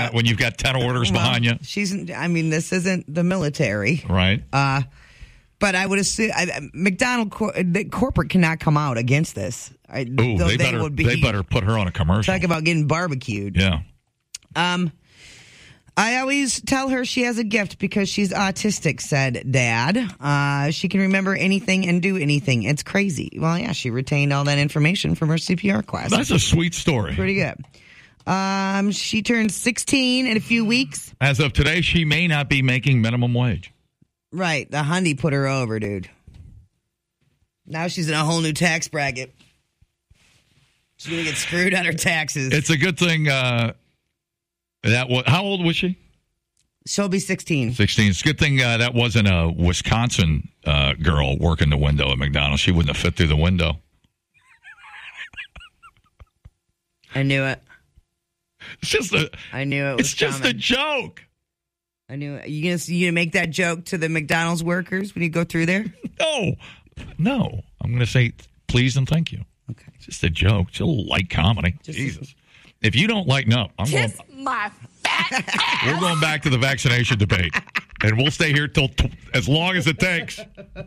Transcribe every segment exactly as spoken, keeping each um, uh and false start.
that when you've got ten orders well, behind you. She's. I mean, this isn't the military, right? Uh, but I would assume I, McDonald cor- the corporate cannot come out against this. I, Ooh, they, they better. would be, they better put her on a commercial. Talk about getting barbecued. Yeah. Um. I always tell her she has a gift because she's autistic, said Dad. Uh, she can remember anything and do anything. It's crazy. Well, yeah, she retained all that information from her C P R class. That's a sweet story. Pretty good. Um, she turned sixteen in a few weeks. As of today, she may not be making minimum wage. Right. The Hyundai put her over, dude. Now she's in a whole new tax bracket. She's going to get screwed on her taxes. It's a good thing... Uh, That was, how old was she? She'll be sixteen. sixteen. It's a good thing uh, that wasn't a Wisconsin uh, girl working the window at McDonald's. She wouldn't have fit through the window. I knew it. It's just a. I knew it was It's just coming. a joke. I knew it. You gonna you gonna make that joke to the McDonald's workers when you go through there? No, no. I'm going to say please and thank you. Okay. It's just a joke. It's a little light comedy. Just Jesus. If you don't lighten up, I'm Kiss going. my fat ass. We're going back to the vaccination debate, and we'll stay here till t- as long as it takes.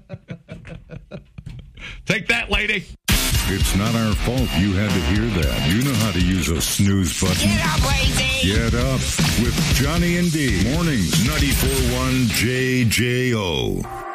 Take that, lady. It's not our fault you had to hear that. You know how to use a snooze button. Get up, lazy. Get up with Johnny and D. Mornings, ninety-four point one J J O.